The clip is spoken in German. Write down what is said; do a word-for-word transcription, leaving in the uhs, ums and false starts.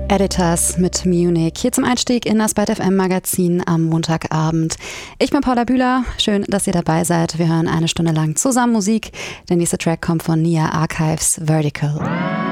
Editors mit Munich, hier zum Einstieg in das Byte F M Magazin am Montagabend. Ich bin Paula Bühler, schön, dass ihr dabei seid. Wir hören eine Stunde lang zusammen Musik. Der nächste Track kommt von Nia Archives, Vertical.